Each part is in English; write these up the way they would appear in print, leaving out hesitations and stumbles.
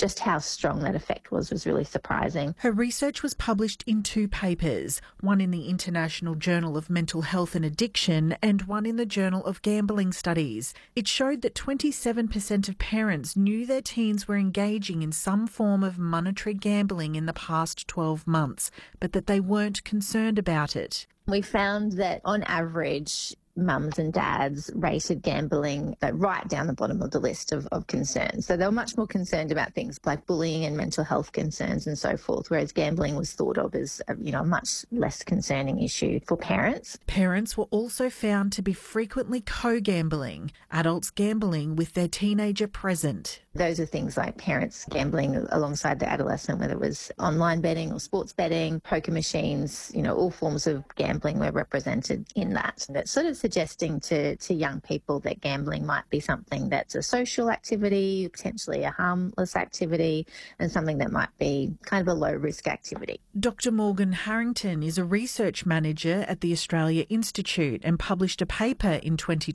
just how strong that effect was really surprising. Her research was published in 2 papers, one in the International Journal of Mental Health and Addiction and one in the Journal of Gambling Studies. It showed that 27% of parents knew their teens were engaging in some form of monetary gambling in the past 12 months, but that they weren't concerned about it. We found that on average, mums and dads rated gambling right down the bottom of the list of concerns. So they were much more concerned about things like bullying and mental health concerns and so forth, whereas gambling was thought of as a much less concerning issue for parents. Parents were also found to be frequently co-gambling, adults gambling with their teenager present. Those are things like parents gambling alongside the adolescent, whether it was online betting or sports betting, poker machines, all forms of gambling were represented in that. That's sort of suggesting to young people that gambling might be something that's a social activity, potentially a harmless activity, and something that might be kind of a low-risk activity. Dr. Morgan Harrington is a research manager at the Australia Institute and published a paper in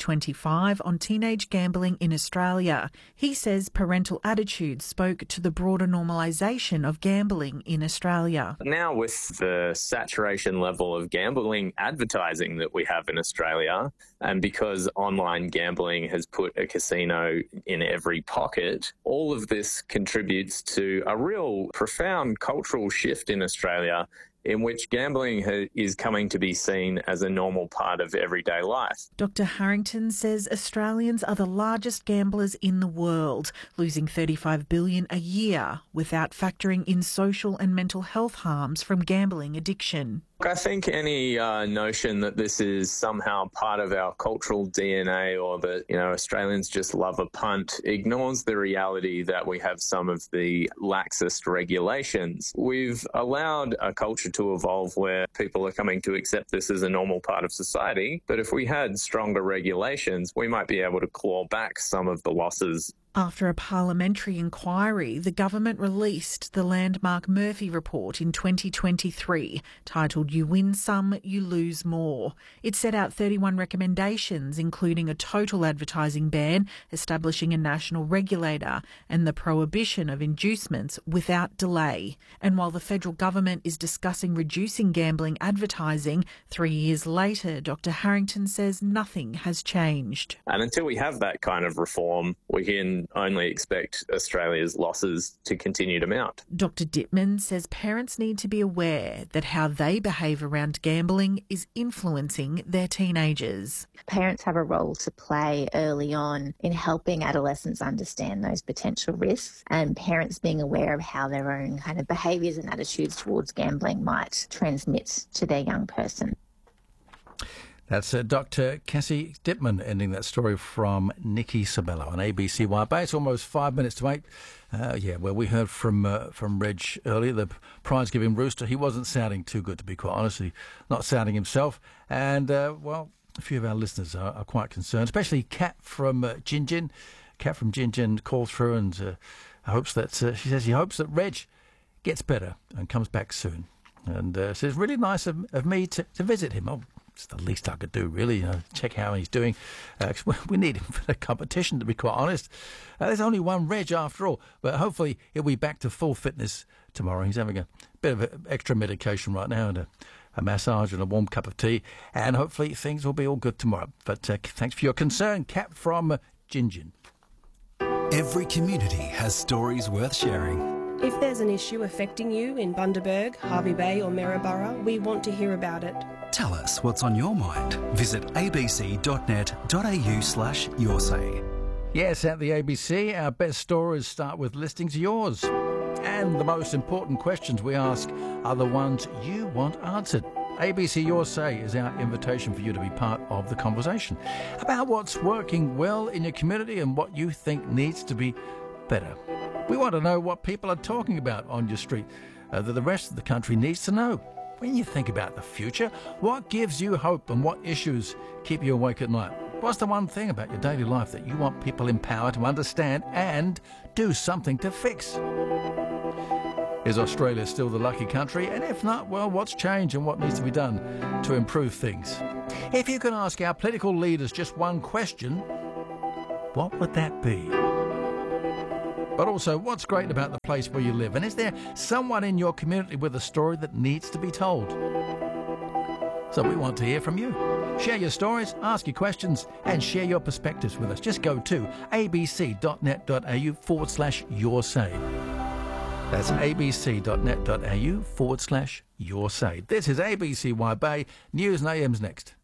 2025 on teenage gambling in Australia. He says parental attitudes spoke to the broader normalisation of gambling in Australia. Now with the saturation level of gambling advertising that we have in Australia, and because online gambling has put a casino in every pocket, all of this contributes to a real profound cultural shift in Australia in which gambling is coming to be seen as a normal part of everyday life. Dr. Harrington says Australians are the largest gamblers in the world, losing $35 billion a year without factoring in social and mental health harms from gambling addiction. I think any notion that this is somehow part of our cultural DNA or that, Australians just love a punt ignores the reality that we have some of the laxest regulations. We've allowed a culture to evolve where people are coming to accept this as a normal part of society. But if we had stronger regulations, we might be able to claw back some of the losses. After a parliamentary inquiry, the government released the landmark Murphy report in 2023, titled You Win Some, You Lose More. It set out 31 recommendations, including a total advertising ban, establishing a national regulator, and the prohibition of inducements without delay. And while the federal government is discussing reducing gambling advertising, 3 years later, Dr. Harrington says nothing has changed. And until we have that kind of reform, we can only expect Australia's losses to continue to mount. Dr. Dittman says parents need to be aware that how they behave around gambling is influencing their teenagers. Parents have a role to play early on in helping adolescents understand those potential risks, and parents being aware of how their own kind of behaviours and attitudes towards gambling might transmit to their young person. That's Dr. Cassie Dittman ending that story from Nikki Sabello on ABC YB. It's almost 5 minutes to 8. We heard from Reg earlier, the prize-giving rooster. He wasn't sounding too good, to be quite honest. He's not sounding himself. And, a few of our listeners are quite concerned, especially Kat from Gingin. Kat from Gingin called through and hopes that she says she hopes that Reg gets better and comes back soon. And says, really nice of me to visit him. Oh, it's the least I could do, really, check how he's doing. We need him for the competition, to be quite honest. There's only one Reg after all, but hopefully he'll be back to full fitness tomorrow. He's having a bit of extra medication right now and a massage and a warm cup of tea, and hopefully things will be all good tomorrow. But thanks for your concern, Kat from Gingin. Every community has stories worth sharing. If there's an issue affecting you in Bundaberg, Hervey Bay or Maryborough, we want to hear about it. Tell us what's on your mind. Visit abc.net.au/yoursay. Yes, at the ABC, our best stories start with listings yours. And the most important questions we ask are the ones you want answered. ABC Your Say is our invitation for you to be part of the conversation about what's working well in your community and what you think needs to be better. We want to know what people are talking about on your street that the rest of the country needs to know. When you think about the future, what gives you hope and what issues keep you awake at night? What's the one thing about your daily life that you want people in power to understand and do something to fix? Is Australia still the lucky country? And if not, well, what's changed and what needs to be done to improve things? If you could ask our political leaders just one question, what would that be? but also what's great about the place where you live, and is there someone in your community with a story that needs to be told? So we want to hear from you. Share your stories, ask your questions, and share your perspectives with us. Just go to abc.net.au/yoursay. That's abc.net.au/yoursay. This is ABC Wide Bay. News and AM's next.